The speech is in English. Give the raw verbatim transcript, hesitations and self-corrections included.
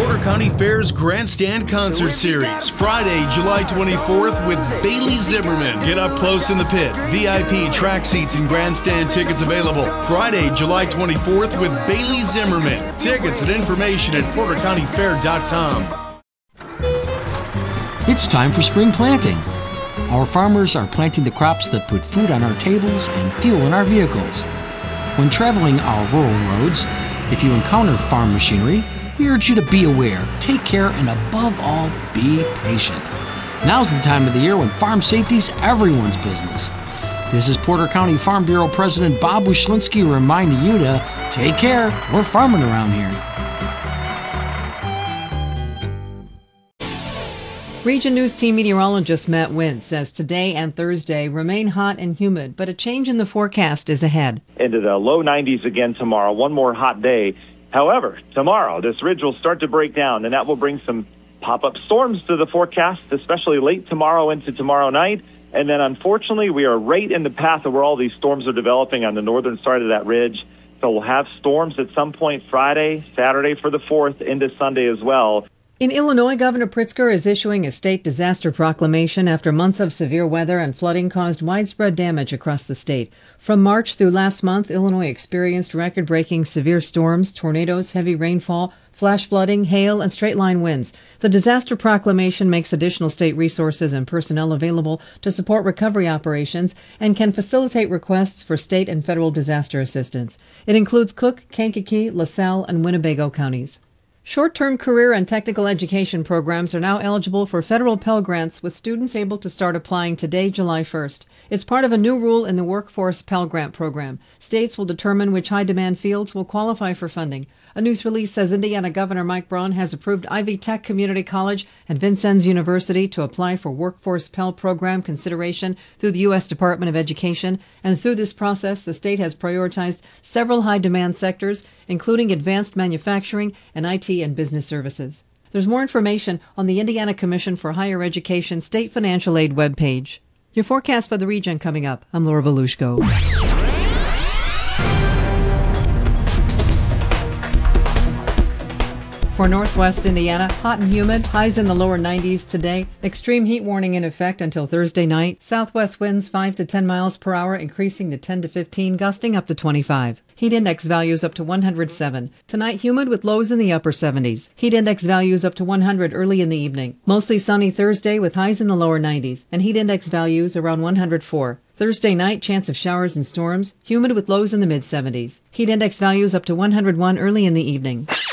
Porter County Fair's Grandstand Concert Series, Friday, July twenty-fourth with Bailey Zimmerman. Get up close in the pit. V I P track seats and grandstand tickets available. Friday, July twenty-fourth with Bailey Zimmerman. Tickets and information at porter county fair dot com. It's time for spring planting. Our farmers are planting the crops that put food on our tables and fuel in our vehicles. When traveling our rural roads, if you encounter farm machinery, we urge you to be aware, take care, and above all, be patient. Now's the time of the year when farm safety's everyone's business. This is Porter County Farm Bureau President Bob Wyszynski reminding you to take care. We're farming around here. Region News Team meteorologist Matt Wintz says today and Thursday remain hot and humid, but a change in the forecast is ahead. Into the low nineties again tomorrow, one more hot day. However, tomorrow this ridge will start to break down, and that will bring some pop-up storms to the forecast, especially late tomorrow into tomorrow night. And then unfortunately, we are right in the path of where all these storms are developing on the northern side of that ridge. So we'll have storms at some point Friday, Saturday for the fourth, into Sunday as well. In Illinois, Governor Pritzker is issuing a state disaster proclamation after months of severe weather and flooding caused widespread damage across the state. From March through last month, Illinois experienced record-breaking severe storms, tornadoes, heavy rainfall, flash flooding, hail, and straight-line winds. The disaster proclamation makes additional state resources and personnel available to support recovery operations and can facilitate requests for state and federal disaster assistance. It includes Cook, Kankakee, LaSalle, and Winnebago counties. Short-term career and technical education programs are now eligible for federal Pell Grants, with students able to start applying today, July first. It's part of a new rule in the Workforce Pell Grant program. States will determine which high-demand fields will qualify for funding. A news release says Indiana Governor Mike Braun has approved Ivy Tech Community College and Vincennes University to apply for Workforce Pell Program consideration through the U S Department of Education. And through this process, the state has prioritized several high-demand sectors, including advanced manufacturing and I T and business services. There's more information on the Indiana Commission for Higher Education State Financial Aid webpage. Your forecast for the region coming up. I'm Laura Volushko. For northwest Indiana, hot and humid, highs in the lower nineties today. Extreme heat warning in effect until Thursday night. Southwest winds five to ten miles per hour, increasing to ten to fifteen, gusting up to twenty-five. Heat index values up to one hundred seven. Tonight, humid with lows in the upper seventies. Heat index values up to one hundred early in the evening. Mostly sunny Thursday with highs in the lower nineties and heat index values around one hundred four. Thursday night, chance of showers and storms, humid with lows in the mid seventies. Heat index values up to one hundred one early in the evening.